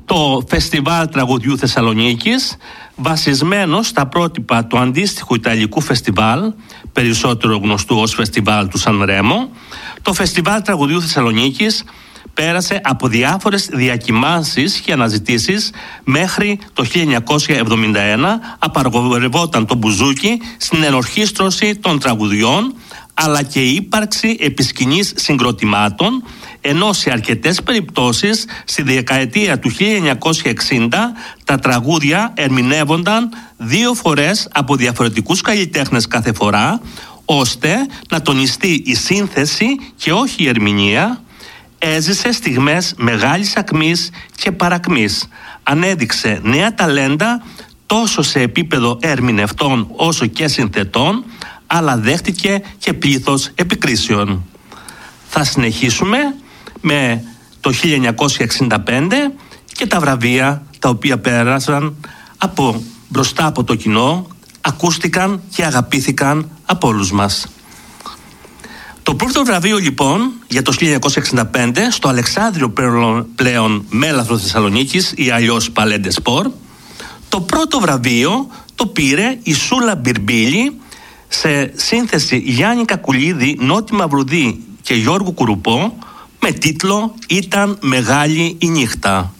το Φεστιβάλ Τραγουδιού Θεσσαλονίκης, βασισμένο στα πρότυπα του αντίστοιχου Ιταλικού φεστιβάλ, περισσότερο γνωστού ως Φεστιβάλ του Σαν Ρέμο. Το Φεστιβάλ Τραγουδιού Θεσσαλονίκης πέρασε από διάφορες διακυμάνσεις και αναζητήσεις μέχρι το 1971 απαγορευόταν το μπουζούκι στην ενορχήστρωση των τραγουδιών, αλλά και η ύπαρξη επισκηνής συγκροτημάτων, ενώ σε αρκετές περιπτώσεις στη δεκαετία του 1960 τα τραγούδια ερμηνεύονταν 2 φορές από διαφορετικούς καλλιτέχνες κάθε φορά, ώστε να τονιστεί η σύνθεση και όχι η ερμηνεία. Έζησε στιγμές μεγάλης ακμής και παρακμής. Ανέδειξε νέα ταλέντα τόσο σε επίπεδο ερμηνευτών όσο και συνθετών, αλλά δέχτηκε και πλήθος επικρίσεων. Θα συνεχίσουμε με το 1965 και τα βραβεία τα οποία πέρασαν μπροστά από το κοινό, ακούστηκαν και αγαπήθηκαν από όλους μας. Το πρώτο βραβείο λοιπόν για το 1965 στο Αλεξάνδριο πλέον Μέλαθρο Θεσσαλονίκης ή αλλιώς Παλέντε Σπορ, το πρώτο βραβείο το πήρε η Σούλα Μπιρμπίλη σε σύνθεση Γιάννη Κακουλίδη, Νότι Μαυρουδή και Γιώργου Κουρουπό, με τίτλο «Ήταν μεγάλη η νύχτα».